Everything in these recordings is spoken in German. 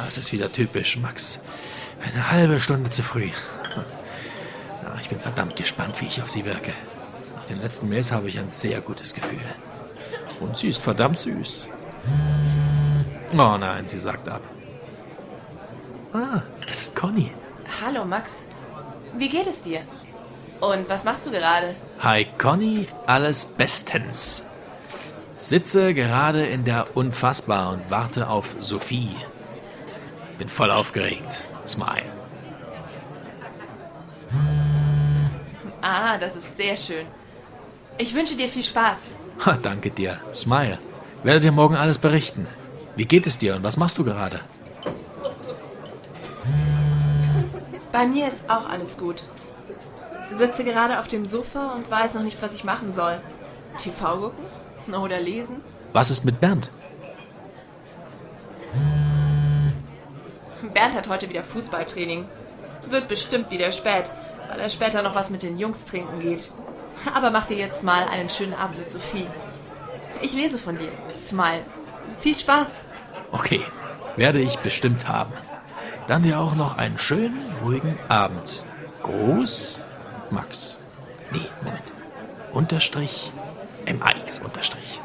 es ist wieder typisch, Max. Eine halbe Stunde zu früh. Ja, ich bin verdammt gespannt, wie ich auf sie wirke. Nach den letzten Mails habe ich ein sehr gutes Gefühl. Und sie ist verdammt süß. Oh nein, sie sagt ab. Ah, es ist Conny. Hallo Max, wie geht es dir? Und was machst du gerade? Hi Conny, alles bestens. Sitze gerade in der Unfassbar und warte auf Sophie. Bin voll aufgeregt. Smile. Ah, das ist sehr schön. Ich wünsche dir viel Spaß. Ha, danke dir. Smile. Werde dir morgen alles berichten. Wie geht es dir und was machst du gerade? Bei mir ist auch alles gut. Sitze gerade auf dem Sofa und weiß noch nicht, was ich machen soll. TV gucken? Oder lesen? Was ist mit Bernd? Bernd hat heute wieder Fußballtraining. Wird bestimmt wieder spät, weil er später noch was mit den Jungs trinken geht. Aber mach dir jetzt mal einen schönen Abend mit Sophie. Ich lese von dir. Smile. Viel Spaß. Okay, werde ich bestimmt haben. Dann dir auch noch einen schönen, ruhigen Abend. Gruß, Max. Nee, Moment. Unterstrich, MAX Unterstrich.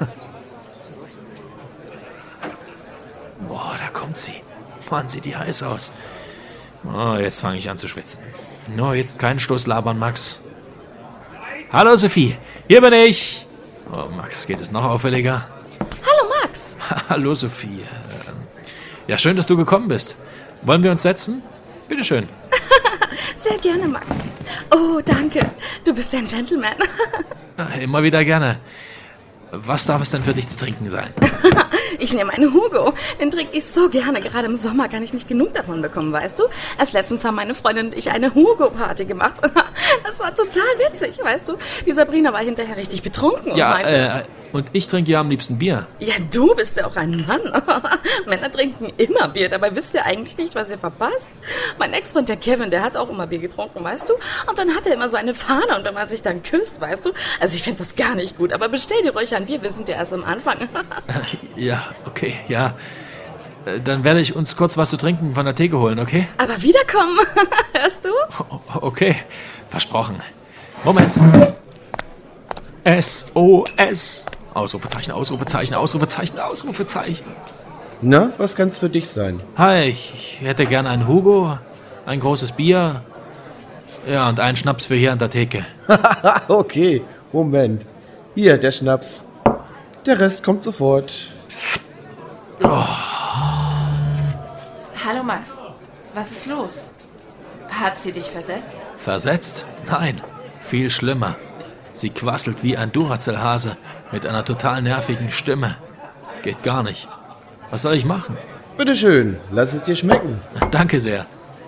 Boah, da kommt sie. Mann, sieht die heiß aus. Oh, jetzt fange ich an zu schwitzen. Nur jetzt keinen Stoß labern, Max. Hallo Sophie, hier bin ich. Oh, Max, geht es noch auffälliger? Hallo Max. Hallo Sophie. Ja, schön, dass du gekommen bist. Wollen wir uns setzen? Bitteschön. Sehr gerne, Max. Oh, danke. Du bist ja ein Gentleman. Immer wieder gerne. Was darf es denn für dich zu trinken sein? Ich nehme einen Hugo. Den trinke ich so gerne. Gerade im Sommer kann ich nicht genug davon bekommen, weißt du? Erst letztens haben meine Freundin und ich eine Hugo-Party gemacht. Das war total witzig, weißt du? Die Sabrina war hinterher richtig betrunken und meinte... Und ich trinke ja am liebsten Bier. Ja, du bist ja auch ein Mann. Männer trinken immer Bier, dabei wisst ihr eigentlich nicht, was ihr verpasst. Mein Ex-Freund, der Kevin, der hat auch immer Bier getrunken, weißt du? Und dann hat er immer so eine Fahne und wenn man sich dann küsst, weißt du? Also ich finde das gar nicht gut, aber bestell dir ruhig ein Bier, wir sind ja erst am Anfang. Ja, okay, ja. Dann werde ich uns kurz was zu trinken von der Theke holen, okay? Aber wiederkommen, hörst du? Okay, versprochen. Moment. SOS. Ausrufezeichen, Ausrufezeichen, Ausrufezeichen, Ausrufezeichen. Na, was kann's für dich sein? Hi, ich hätte gerne einen Hugo, ein großes Bier, ja, und einen Schnaps für hier an der Theke. Okay, Moment. Hier, der Schnaps. Der Rest kommt sofort. Hallo Max, was ist los? Hat sie dich versetzt? Versetzt? Nein, viel schlimmer. Sie quasselt wie ein Duracell-Hase mit einer total nervigen Stimme. Geht gar nicht. Was soll ich machen? Bitteschön, lass es dir schmecken. Danke sehr.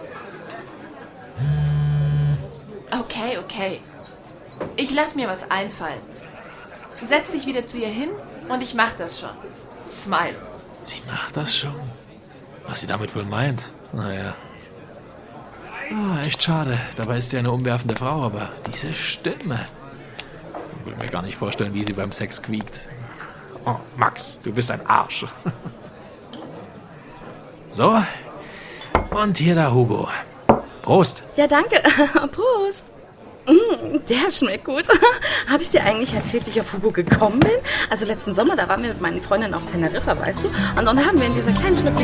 Okay. Ich lass mir was einfallen. Setz dich wieder zu ihr hin und ich mach das schon. Smile. Sie macht das schon? Was sie damit wohl meint? Naja. Oh, echt schade. Dabei ist sie eine umwerfende Frau, aber diese Stimme... Ich will mir gar nicht vorstellen, wie sie beim Sex quiekt. Oh, Max, du bist ein Arsch. So, und hier der Hugo. Prost. Ja, danke. Prost. Der schmeckt gut. Habe ich dir eigentlich erzählt, wie ich auf Hugo gekommen bin? Also letzten Sommer, da waren wir mit meinen Freundinnen auf Teneriffa, weißt du? Und dann haben wir in dieser kleinen